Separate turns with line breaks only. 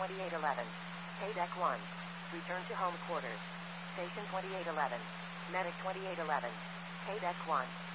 2811. K-Deck 1. Return to home quarters. Station 2811. Medic 2811. K-Deck 1.